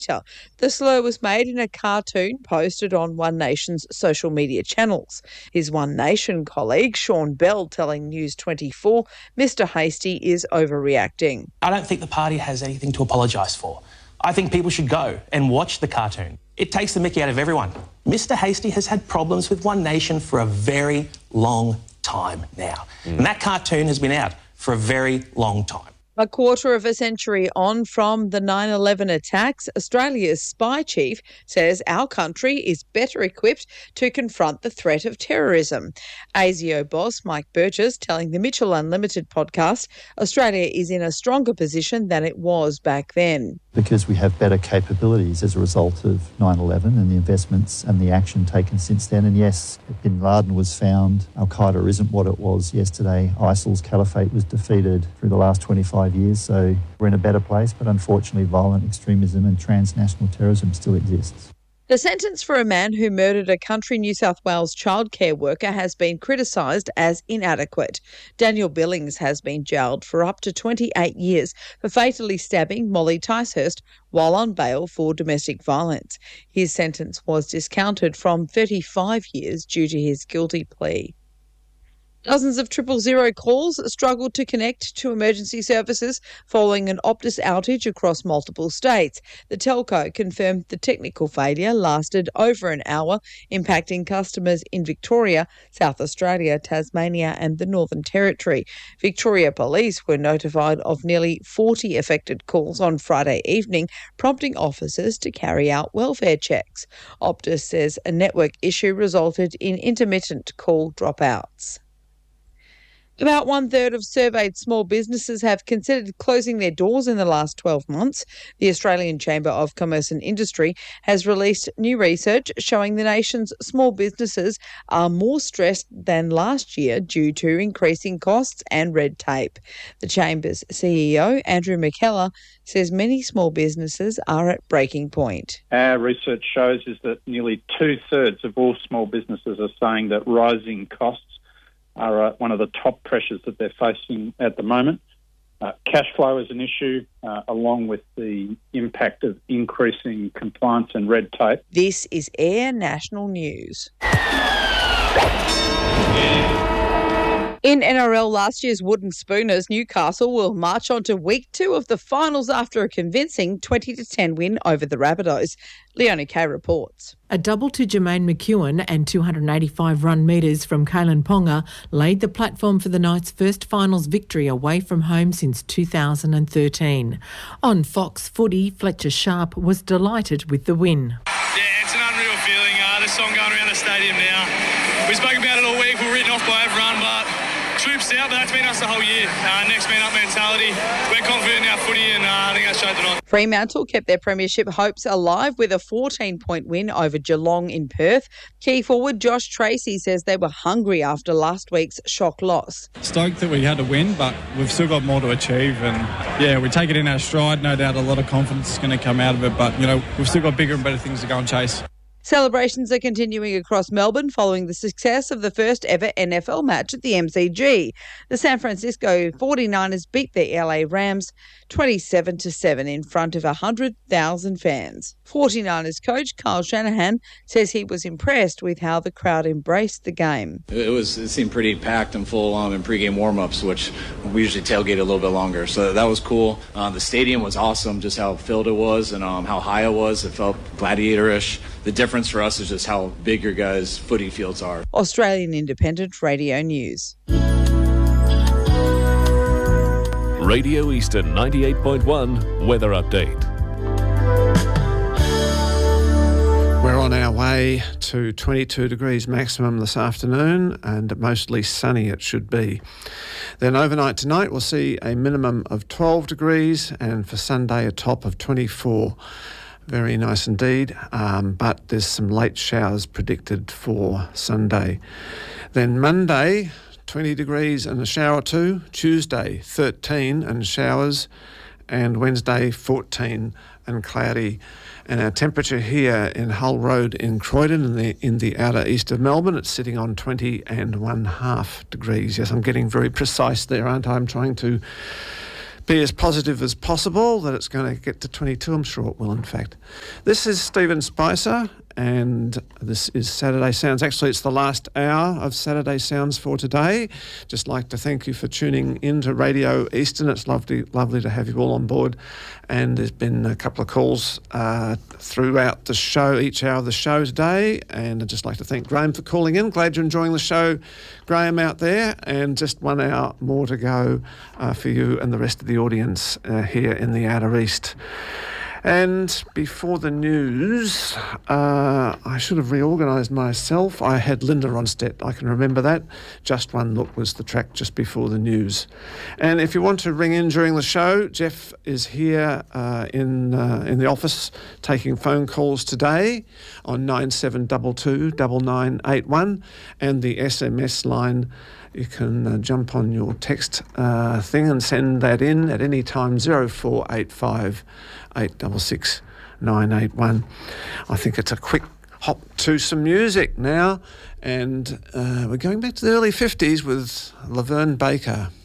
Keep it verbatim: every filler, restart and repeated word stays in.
The slur was made in a cartoon posted on One Nation's social media channels. His One Nation colleague, Sean Bell, telling News twenty-four, Mister Hastie is overreacting. I don't think the party has anything to apologise for. I think people should go and watch the cartoon. It takes the mickey out of everyone. Mister Hastie has had problems with One Nation for a very long time now. Mm. And that cartoon has been out for a very long time. A quarter of a century on from the nine eleven attacks, Australia's spy chief says our country is better equipped to confront the threat of terrorism. ASIO boss Mike Burgess telling the Mitchell Unlimited podcast Australia is in a stronger position than it was back then. Because we have better capabilities as a result of nine eleven and the investments and the action taken since then. And yes, bin Laden was found. Al-Qaeda isn't what it was yesterday. ISIL's caliphate was defeated through the last twenty-five years. So we're in a better place. But unfortunately, violent extremism and transnational terrorism still exists. The sentence for a man who murdered a country New South Wales childcare worker has been criticised as inadequate. Daniel Billings has been jailed for up to twenty-eight years for fatally stabbing Molly Ticehurst while on bail for domestic violence. His sentence was discounted from thirty-five years due to his guilty plea. Dozens of triple zero calls struggled to connect to emergency services following an Optus outage across multiple states. The telco confirmed the technical failure lasted over an hour, impacting customers in Victoria, South Australia, Tasmania and the Northern Territory. Victoria Police were notified of nearly forty affected calls on Friday evening, prompting officers to carry out welfare checks. Optus says a network issue resulted in intermittent call dropouts. About one-third of surveyed small businesses have considered closing their doors in the last twelve months. The Australian Chamber of Commerce and Industry has released new research showing the nation's small businesses are more stressed than last year due to increasing costs and red tape. The Chamber's C E O, Andrew McKellar, says many small businesses are at breaking point. Our research shows is that nearly two-thirds of all small businesses are saying that rising costs are uh, one of the top pressures that they're facing at the moment. Uh, cash flow is an issue, uh, along with the impact of increasing compliance and red tape. This is Air National News. In N R L, last year's Wooden Spooners, Newcastle will march on to week two of the finals after a convincing twenty to ten win over the Rabbitohs. Leonie Kay reports. A double to Jermaine McEwen and two hundred eighty-five run metres from Kalen Ponga laid the platform for the Knights' first finals victory away from home since two thousand thirteen. On Fox Footy, Fletcher Sharp was delighted with the win. Yeah, it's an unreal feeling. Uh, the song going around the stadium now. We spoke about it all week. We're written off by everyone, but troops out, but that's been us the whole year. Uh, next man up mentality. We're confident in our footy and uh, I think that showed tonight. Fremantle kept their premiership hopes alive with a fourteen-point win over Geelong in Perth. Key forward Josh Tracy says they were hungry after last week's shock loss. Stoked that we had to win, but we've still got more to achieve. And, yeah, we take it in our stride. No doubt a lot of confidence is going to come out of it, but, you know, we've still got bigger and better things to go and chase. Celebrations are continuing across Melbourne following the success of the first ever N F L match at the M C G. The San Francisco forty-niners beat the L A Rams twenty-seven to seven in front of one hundred thousand fans. forty-niners coach Kyle Shanahan says he was impressed with how the crowd embraced the game. It was it seemed pretty packed and full um, in pregame warm-ups, which we usually tailgate a little bit longer. So that was cool. Uh, the stadium was awesome, just how filled it was and um, how high it was. It felt gladiatorish. The difference for us is just how big your guys' footy fields are. Australian Independent Radio News. Radio Eastern ninety-eight point one Weather Update. We're on our way to twenty-two degrees maximum this afternoon and mostly sunny it should be. Then overnight tonight we'll see a minimum of twelve degrees and for Sunday a top of twenty-four. Very nice indeed, um, but there's some late showers predicted for Sunday. Then Monday, twenty degrees and a shower or two. Tuesday, thirteen and showers. And Wednesday, fourteen and cloudy. And our temperature here in Hull Road in Croydon in the in the outer east of Melbourne, it's sitting on twenty and one half degrees. Yes, I'm getting very precise there, aren't I? I'm trying to be as positive as possible that it's going to get to twenty-two. I'm sure it will, in fact. This is Stephen Spicer, and this is Saturday Sounds. Actually, it's the last hour of Saturday Sounds for today. Just like to thank you for tuning into Radio Eastern. It's lovely, lovely to have you all on board. And there's been a couple of calls uh, throughout the show, each hour of the show today. And I'd just like to thank Graham for calling in. Glad you're enjoying the show, Graham, out there. And just one hour more to go uh, for you and the rest of the audience uh, here in the Outer East. And before the news, uh, I should have reorganised myself. I had Linda Ronstadt, I can remember that. Just One Look was the track just before the news. And if you want to ring in during the show, Jeff is here uh, in uh, in the office taking phone calls today on nine seven two two, nine nine eight one, and the S M S line. You can uh, jump on your text uh, thing and send that in at any time, zero four eight five, eight six six, nine eight one. I think it's a quick hop to some music now, and uh, we're going back to the early fifties with Laverne Baker.